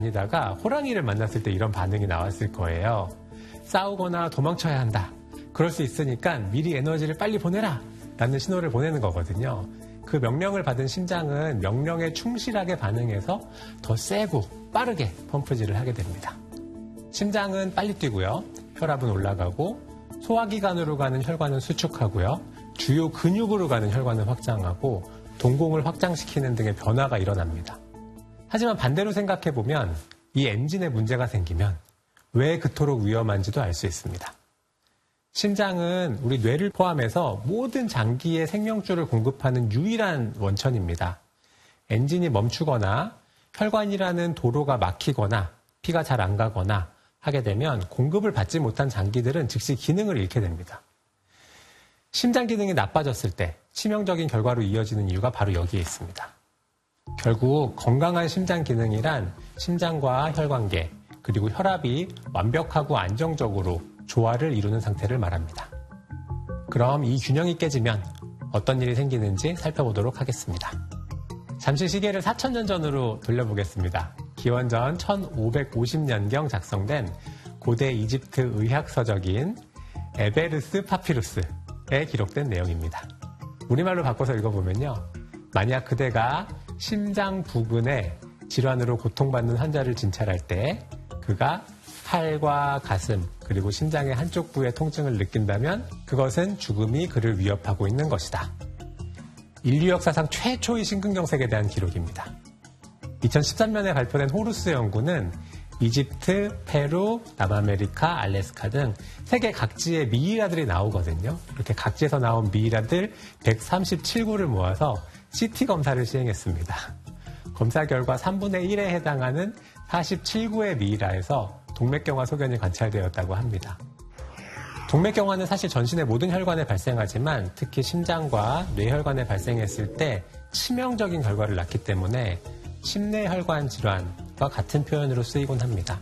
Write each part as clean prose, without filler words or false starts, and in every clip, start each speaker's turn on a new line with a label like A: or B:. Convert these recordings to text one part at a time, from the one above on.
A: 다니다가 호랑이를 만났을 때 이런 반응이 나왔을 거예요. 싸우거나 도망쳐야 한다. 그럴 수 있으니까 미리 에너지를 빨리 보내라 라는 신호를 보내는 거거든요. 그 명령을 받은 심장은 명령에 충실하게 반응해서 더 세고 빠르게 펌프질을 하게 됩니다. 심장은 빨리 뛰고요. 혈압은 올라가고 소화기관으로 가는 혈관은 수축하고요. 주요 근육으로 가는 혈관은 확장하고 동공을 확장시키는 등의 변화가 일어납니다. 하지만 반대로 생각해보면 이 엔진에 문제가 생기면 왜 그토록 위험한지도 알 수 있습니다. 심장은 우리 뇌를 포함해서 모든 장기의 생명줄을 공급하는 유일한 원천입니다. 엔진이 멈추거나 혈관이라는 도로가 막히거나 피가 잘 안 가거나 하게 되면 공급을 받지 못한 장기들은 즉시 기능을 잃게 됩니다. 심장 기능이 나빠졌을 때 치명적인 결과로 이어지는 이유가 바로 여기에 있습니다. 결국 건강한 심장 기능이란 심장과 혈관계 그리고 혈압이 완벽하고 안정적으로 조화를 이루는 상태를 말합니다. 그럼 이 균형이 깨지면 어떤 일이 생기는지 살펴보도록 하겠습니다. 잠시 시계를 4000년 전으로 돌려보겠습니다. 기원전 1550년경 작성된 고대 이집트 의학 서적인 에베르스 파피루스에 기록된 내용입니다. 우리말로 바꿔서 읽어보면요. 만약 그대가 심장 부근의 질환으로 고통받는 환자를 진찰할 때 그가 팔과 가슴 그리고 심장의 한쪽 부의 통증을 느낀다면 그것은 죽음이 그를 위협하고 있는 것이다. 인류 역사상 최초의 심근경색에 대한 기록입니다. 2013년에 발표된 호루스 연구는 이집트, 페루, 남아메리카, 알래스카 등 세계 각지의 미이라들이 나오거든요. 이렇게 각지에서 나온 미이라들 137구를 모아서 CT 검사를 시행했습니다. 검사 결과 3분의 1에 해당하는 47구의 미이라에서 동맥경화 소견이 관찰되었다고 합니다. 동맥경화는 사실 전신의 모든 혈관에 발생하지만 특히 심장과 뇌혈관에 발생했을 때 치명적인 결과를 낳기 때문에 심내혈관 질환과 같은 표현으로 쓰이곤 합니다.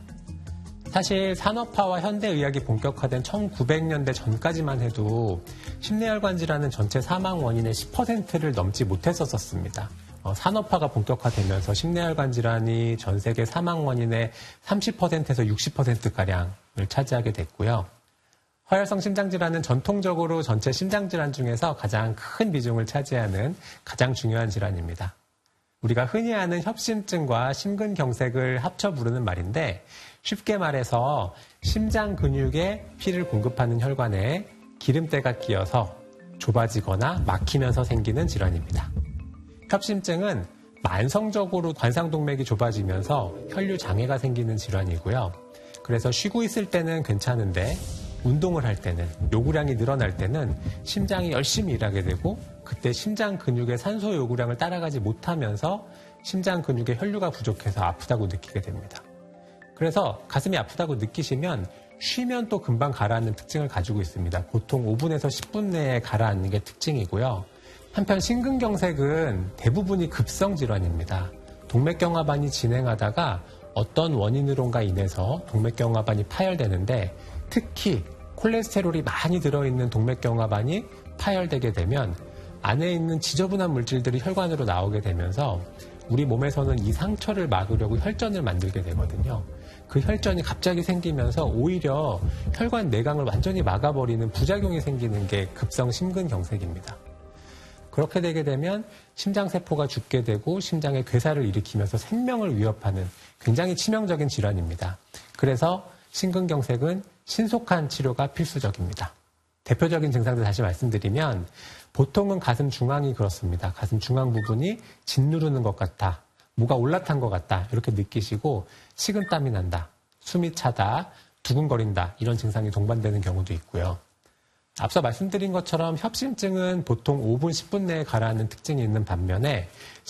A: 사실 산업화와 현대의학이 본격화된 1900년대 전까지만 해도 심내혈관 질환은 전체 사망 원인의 10%를 넘지 못했었습니다. 산업화가 본격화되면서 심내혈관 질환이 전 세계 사망 원인의 30%에서 60%가량을 차지하게 됐고요. 허혈성 심장질환은 전통적으로 전체 심장질환 중에서 가장 큰 비중을 차지하는 가장 중요한 질환입니다. 우리가 흔히 아는 협심증과 심근경색을 합쳐 부르는 말인데 쉽게 말해서 심장 근육에 피를 공급하는 혈관에 기름때가 끼어서 좁아지거나 막히면서 생기는 질환입니다. 협심증은 만성적으로 관상동맥이 좁아지면서 혈류 장애가 생기는 질환이고요. 그래서 쉬고 있을 때는 괜찮은데 운동을 할 때는 요구량이 늘어날 때는 심장이 열심히 일하게 되고 그때 심장 근육의 산소 요구량을 따라가지 못하면서 심장 근육의 혈류가 부족해서 아프다고 느끼게 됩니다. 그래서 가슴이 아프다고 느끼시면 쉬면 또 금방 가라앉는 특징을 가지고 있습니다. 보통 5분에서 10분 내에 가라앉는 게 특징이고요. 한편 심근경색은 대부분이 급성 질환입니다. 동맥경화반이 진행하다가 어떤 원인으로인가 인해서 동맥경화반이 파열되는데 특히 콜레스테롤이 많이 들어있는 동맥경화반이 파열되게 되면 안에 있는 지저분한 물질들이 혈관으로 나오게 되면서 우리 몸에서는 이 상처를 막으려고 혈전을 만들게 되거든요. 그 혈전이 갑자기 생기면서 오히려 혈관 내강을 완전히 막아버리는 부작용이 생기는 게 급성 심근경색입니다. 그렇게 되게 되면 심장세포가 죽게 되고 심장의 괴사를 일으키면서 생명을 위협하는 굉장히 치명적인 질환입니다. 그래서 심근경색은 신속한 치료가 필수적입니다. 대표적인 증상들 다시 말씀드리면 보통은 가슴 중앙이 그렇습니다. 가슴 중앙 부분이 짓누르는 것 같다. 뭐가 올라탄 것 같다. 이렇게 느끼시고 식은땀이 난다. 숨이 차다. 두근거린다. 이런 증상이 동반되는 경우도 있고요. 앞서 말씀드린 것처럼 협심증은 보통 5분, 10분 내에 가라앉는 특징이 있는 반면에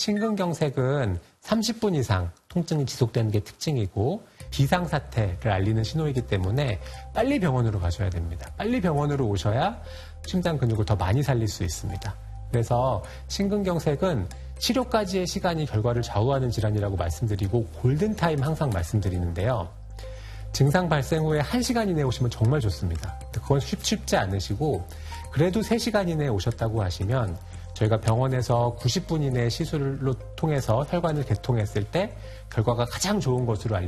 A: 심근경색은 30분 이상 통증이 지속되는 게 특징이고 비상사태를 알리는 신호이기 때문에 빨리 병원으로 가셔야 됩니다. 빨리 병원으로 오셔야 심장 근육을 더 많이 살릴 수 있습니다. 그래서 심근경색은 치료까지의 시간이 결과를 좌우하는 질환이라고 말씀드리고 골든타임 항상 말씀드리는데요. 증상 발생 후에 1시간 이내에 오시면 정말 좋습니다. 그건 쉽지 않으시고 그래도 3시간 이내에 오셨다고 하시면 저희가 병원에서 90분 이내에 시술로 통해서 혈관을 개통했을 때 결과가 가장 좋은 것으로 알려집니다.